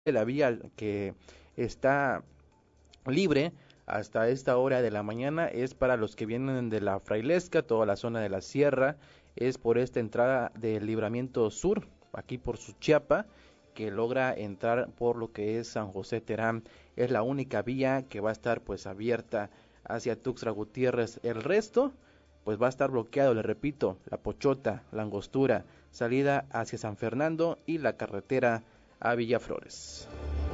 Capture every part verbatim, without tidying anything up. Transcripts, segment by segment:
la vía que está libre hasta esta hora de la mañana es para los que vienen de la Frailesca, toda la zona de la sierra, es por esta entrada del Libramiento Sur, aquí por Suchiapa, que logra entrar por lo que es San José Terán. Es la única vía que va a estar pues abierta hacia Tuxtla Gutiérrez. El resto pues va a estar bloqueado, le repito, la Pochota, la Angostura, salida hacia San Fernando y la carretera a Villaflores.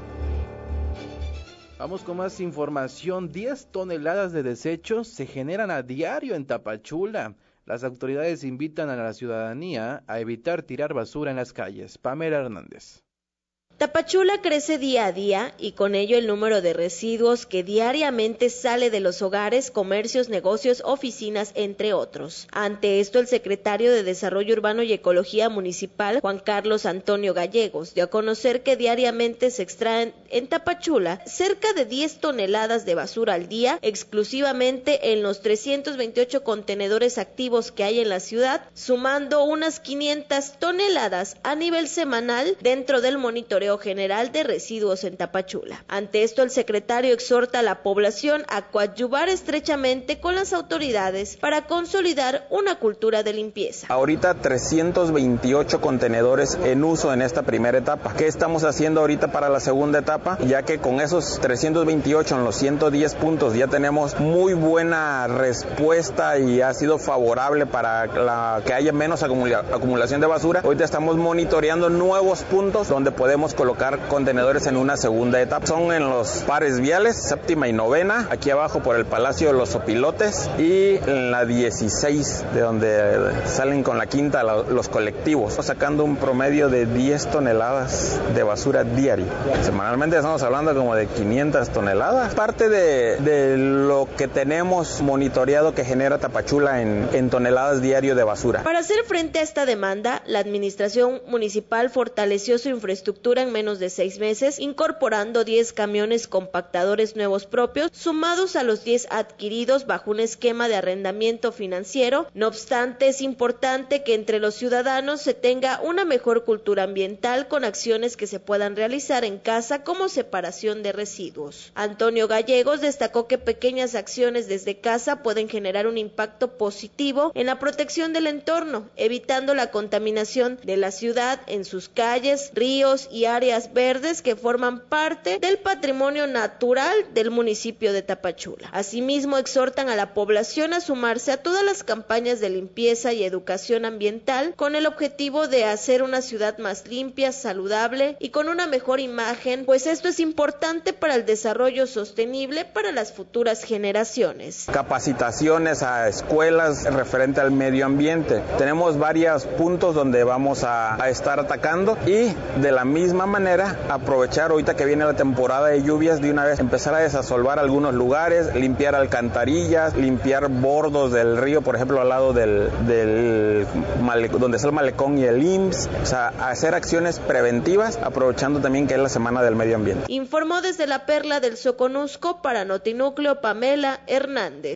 Vamos con más información. diez toneladas de desechos se generan a diario en Tapachula. Las autoridades invitan a la ciudadanía a evitar tirar basura en las calles. Pamela Hernández. Tapachula crece día a día y con ello el número de residuos que diariamente sale de los hogares, comercios, negocios, oficinas, entre otros. Ante esto, el secretario de Desarrollo Urbano y Ecología Municipal, Juan Carlos Antonio Gallegos, dio a conocer que diariamente se extraen en Tapachula cerca de diez toneladas de basura al día, exclusivamente en los trescientos veintiocho contenedores activos que hay en la ciudad, sumando unas quinientas toneladas a nivel semanal dentro del monitoreo general de residuos en Tapachula. Ante esto, el secretario exhorta a la población a coadyuvar estrechamente con las autoridades para consolidar una cultura de limpieza. Ahorita trescientos veintiocho contenedores en uso en esta primera etapa. ¿Qué estamos haciendo ahorita para la segunda etapa? Ya que con esos trescientos veintiocho en los ciento diez puntos ya tenemos muy buena respuesta y ha sido favorable para la, que haya menos acumula, acumulación de basura. Ahorita estamos monitoreando nuevos puntos donde podemos colocar contenedores en una segunda etapa. Son en los pares viales, séptima y novena, aquí abajo por el Palacio de los Opilotes y en la dieciséis, de donde salen con la quinta los colectivos, sacando un promedio de diez toneladas de basura diario. Semanalmente estamos hablando como de quinientas toneladas. Parte de, de lo que tenemos monitoreado que genera Tapachula en, en toneladas diario de basura. Para hacer frente a esta demanda, la administración municipal fortaleció su infraestructura en menos de seis meses, incorporando diez camiones compactadores nuevos propios, sumados a los diez adquiridos bajo un esquema de arrendamiento financiero. No obstante, es importante que entre los ciudadanos se tenga una mejor cultura ambiental con acciones que se puedan realizar en casa como separación de residuos. Antonio Gallegos destacó que pequeñas acciones desde casa pueden generar un impacto positivo en la protección del entorno, evitando la contaminación de la ciudad en sus calles, ríos y áreas verdes que forman parte del patrimonio natural del municipio de Tapachula. Asimismo, exhortan a la población a sumarse a todas las campañas de limpieza y educación ambiental con el objetivo de hacer una ciudad más limpia, saludable y con una mejor imagen, pues esto es importante para el desarrollo sostenible para las futuras generaciones. Capacitaciones a escuelas referente al medio ambiente. Tenemos varios puntos donde vamos a, a estar atacando y de la misma manera aprovechar ahorita que viene la temporada de lluvias, de una vez empezar a desasolvar algunos lugares, limpiar alcantarillas, limpiar bordos del río, por ejemplo al lado del, del male, donde está el malecón y el I M S S, o sea, hacer acciones preventivas aprovechando también que es la semana del medio ambiente. Informó desde la Perla del Soconusco para Notinúcleo Pamela Hernández.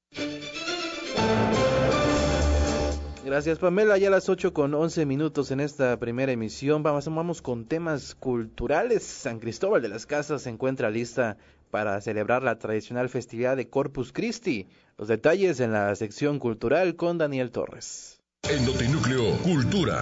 Gracias, Pamela. Ya a las ocho con once minutos en esta primera emisión. Vamos, vamos con temas culturales. San Cristóbal de las Casas se encuentra lista para celebrar la tradicional festividad de Corpus Christi. Los detalles en la sección cultural con Daniel Torres. En Notinúcleo Cultura.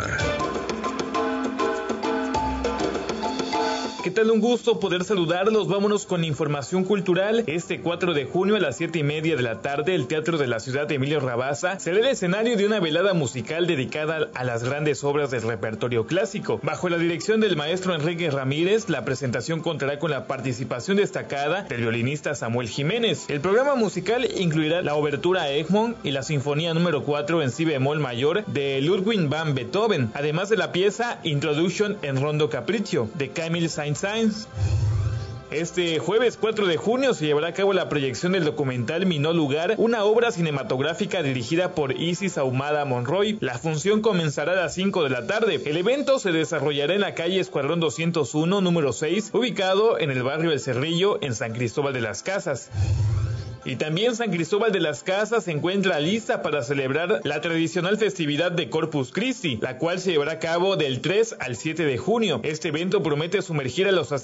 ¿Qué tal? Un gusto poder saludarlos. Vámonos con información cultural. Este cuatro de junio a las siete y media de la tarde, el Teatro de la Ciudad de Emilio Rabasa será el escenario de una velada musical dedicada a las grandes obras del repertorio clásico. Bajo la dirección del maestro Enrique Ramírez, la presentación contará con la participación destacada del violinista Samuel Jiménez. El programa musical incluirá la obertura a Egmont y la sinfonía número cuatro en si bemol mayor de Ludwig van Beethoven, además de la pieza Introduction en Rondo Capriccio de Camille Saint-Saëns. Este jueves cuatro de junio se llevará a cabo la proyección del documental Mi No Lugar, una obra cinematográfica dirigida por Isis Ahumada Monroy. La función comenzará a las cinco de la tarde. El evento se desarrollará en la calle Escuadrón doscientos uno, número seis, ubicado en el barrio El Cerrillo, en San Cristóbal de las Casas. Y también San Cristóbal de las Casas se encuentra lista para celebrar la tradicional festividad de Corpus Christi, la cual se llevará a cabo del tres al siete de junio. Este evento promete sumergir a los